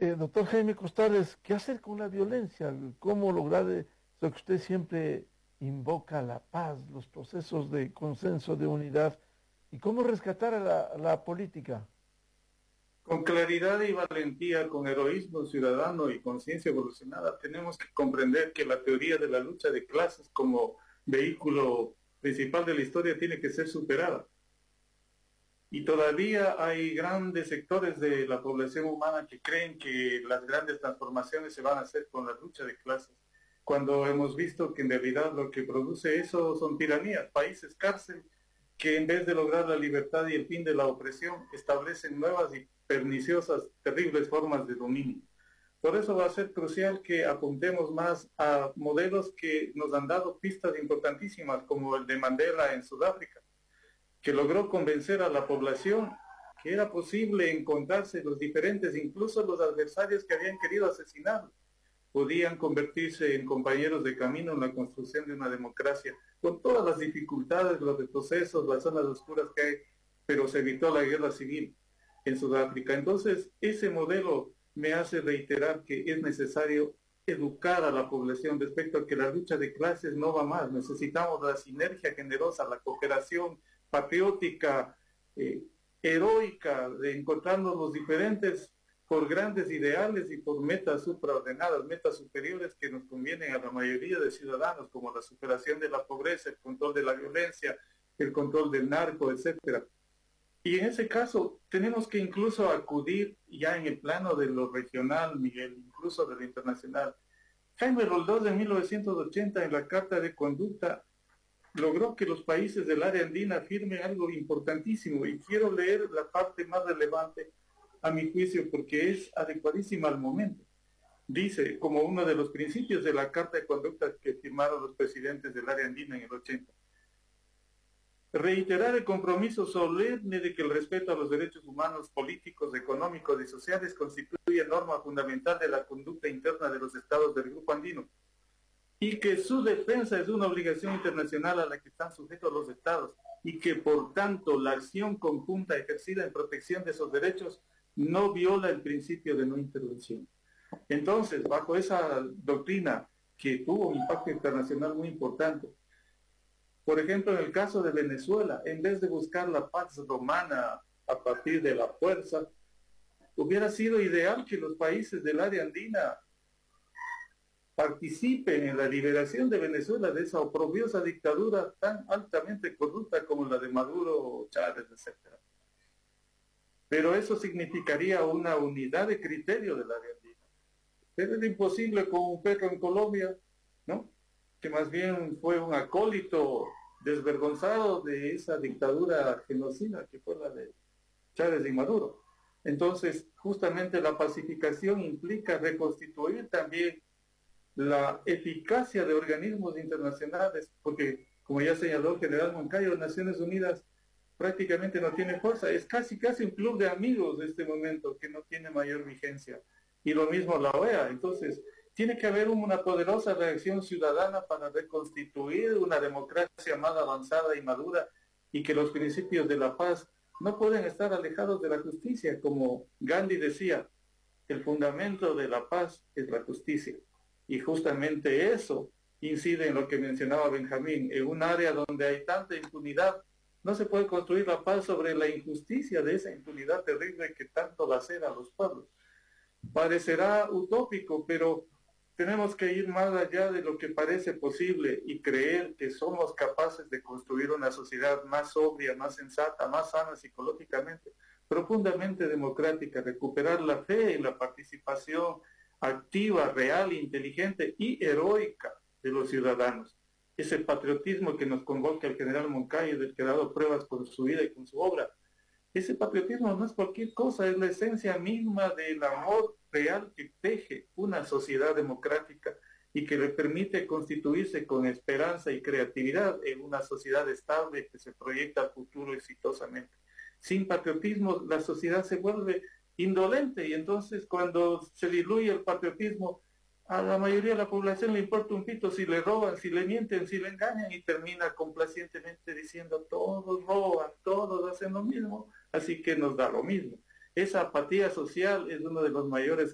doctor Jaime Costales, ¿qué hacer con la violencia? ¿Cómo lograr lo que usted siempre invoca, la paz, los procesos de consenso, de unidad? ¿Y cómo rescatar a la política? Con claridad y valentía, con heroísmo ciudadano y conciencia evolucionada, tenemos que comprender que la teoría de la lucha de clases como vehículo principal de la historia tiene que ser superada. Y todavía hay grandes sectores de la población humana que creen que las grandes transformaciones se van a hacer con la lucha de clases, cuando hemos visto que en realidad lo que produce eso son tiranías, países cárcel, que en vez de lograr la libertad y el fin de la opresión, establecen nuevas y perniciosas, terribles formas de dominio. Por eso va a ser crucial que apuntemos más a modelos que nos han dado pistas importantísimas, como el de Mandela en Sudáfrica, que logró convencer a la población que era posible encontrarse los diferentes, incluso los adversarios que habían querido asesinar, podían convertirse en compañeros de camino en la construcción de una democracia, con todas las dificultades, los retrocesos, las zonas oscuras que hay, pero se evitó la guerra civil en Sudáfrica. Entonces, ese modelo me hace reiterar que es necesario educar a la población respecto a que la lucha de clases no va más. Necesitamos la sinergia generosa, la cooperación patriótica, heroica, de encontrarnos los diferentes por grandes ideales y por metas supraordenadas, metas superiores que nos convienen a la mayoría de ciudadanos, como la superación de la pobreza, el control de la violencia, el control del narco, etcétera. Y en ese caso tenemos que incluso acudir ya en el plano de lo regional, Miguel, incluso de lo internacional. Jaime Roldós en 1980 en la Carta de Conducta logró que los países del área andina firmen algo importantísimo, y quiero leer la parte más relevante a mi juicio porque es adecuadísima al momento. Dice, como uno de los principios de la Carta de Conducta que firmaron los presidentes del área andina en el 80, reiterar el compromiso solemne de que el respeto a los derechos humanos, políticos, económicos y sociales constituye norma fundamental de la conducta interna de los estados del Grupo Andino, y que su defensa es una obligación internacional a la que están sujetos los estados, y que por tanto la acción conjunta ejercida en protección de esos derechos no viola el principio de no intervención. Entonces, bajo esa doctrina que tuvo un impacto internacional muy importante, por ejemplo, en el caso de Venezuela, en vez de buscar la paz romana a partir de la fuerza, hubiera sido ideal que los países del área andina participen en la liberación de Venezuela de esa oprobiosa dictadura tan altamente corrupta como la de Maduro, Chávez, etc. Pero eso significaría una unidad de criterio del área andina. Pero es imposible con un Petro en Colombia, ¿no?, que más bien fue un acólito desvergonzado de esa dictadura genocida que fue la de Chávez y Maduro. Entonces, justamente la pacificación implica reconstituir también la eficacia de organismos internacionales, porque, como ya señaló el general Moncayo, Naciones Unidas prácticamente no tiene fuerza, es casi un club de amigos de este momento que no tiene mayor vigencia, y lo mismo la OEA. Entonces, tiene que haber una poderosa reacción ciudadana para reconstituir una democracia más avanzada y madura, y que los principios de la paz no pueden estar alejados de la justicia. Como Gandhi decía, el fundamento de la paz es la justicia. Y justamente eso incide en lo que mencionaba Benjamín. En un área donde hay tanta impunidad, no se puede construir la paz sobre la injusticia de esa impunidad terrible que tanto lacera a los pueblos. Parecerá utópico, pero tenemos que ir más allá de lo que parece posible y creer que somos capaces de construir una sociedad más sobria, más sensata, más sana psicológicamente, profundamente democrática, recuperar la fe y la participación activa, real, inteligente y heroica de los ciudadanos. Ese patriotismo que nos convoca el general Moncayo, del que ha dado pruebas con su vida y con su obra. Ese patriotismo no es cualquier cosa, es la esencia misma del amor real que teje una sociedad democrática y que le permite constituirse con esperanza y creatividad en una sociedad estable que se proyecta al futuro exitosamente. Sin patriotismo, la sociedad se vuelve indolente, y entonces cuando se diluye el patriotismo, a la mayoría de la población le importa un pito si le roban, si le mienten, si le engañan, y termina complacientemente diciendo todos roban, todos hacen lo mismo, así que nos da lo mismo. Esa apatía social es uno de los mayores